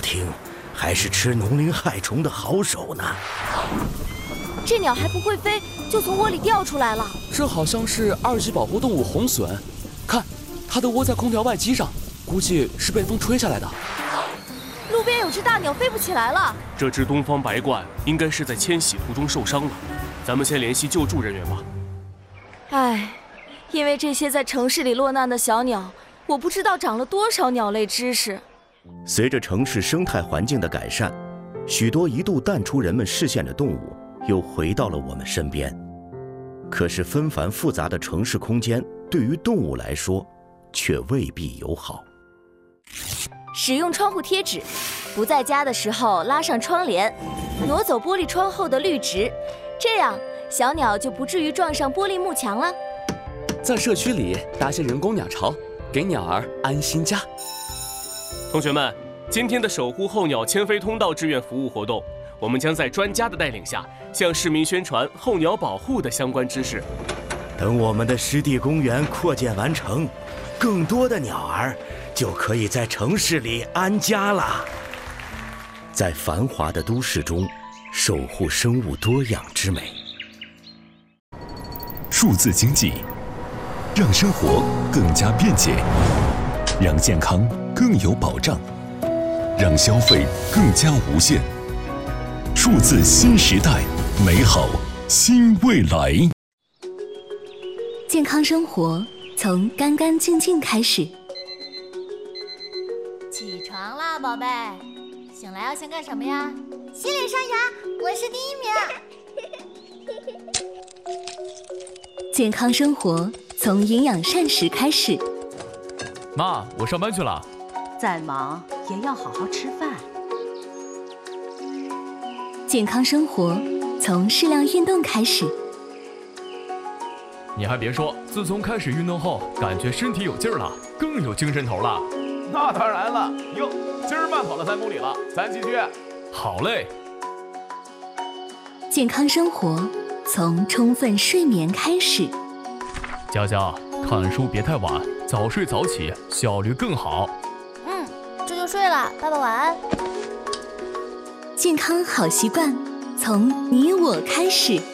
听，还是吃农灵害虫的好手呢。 这鸟还不会飞，就从窝里掉出来了。 这好像是2级保护动物红隼，看，它的窝在空调外机上，估计是被风吹下来的。 路边有只大鸟飞不起来了。 这只东方白鹳应该是在迁徙途中受伤了，咱们先联系救助人员吧。 唉，因为这些在城市里落难的小鸟，我不知道长了多少鸟类知识。 随着城市生态环境的改善，许多一度淡出人们视线的动物又回到了我们身边。可是纷繁复杂的城市空间对于动物来说却未必友好。 使用窗户贴纸，不在家的时候拉上窗帘，挪走玻璃窗后的绿植，这样小鸟就不至于撞上玻璃幕墙了。 在社区里搭些人工鸟巢，给鸟儿安心家。 同学们，今天的守护候鸟迁飞通道志愿服务活动，我们将在专家的带领下，向市民宣传候鸟保护的相关知识。 等我们的湿地公园扩建完成，更多的鸟儿就可以在城市里安家了。在繁华的都市中，守护生物多样之美。 数字经济，让生活更加便捷，让健康更有保障，让消费更加无限。数字新时代，美好新未来。 健康生活从干干净净开始。 起床啦，宝贝！醒来要先干什么呀？洗脸刷牙，我是第1名。 健康生活从营养膳食开始。 妈，我上班去了。 再忙也要好好吃饭。 健康生活从适量运动开始。 你还别说，自从开始运动后，感觉身体有劲儿了，更有精神头了。 那当然了，哟，今儿慢跑了3公里了，咱继续。 好嘞。 健康生活从充分睡眠开始。 佳佳，看书别太晚，早睡早起，效率更好。 这就睡了，爸爸晚安。 健康好习惯从你我开始。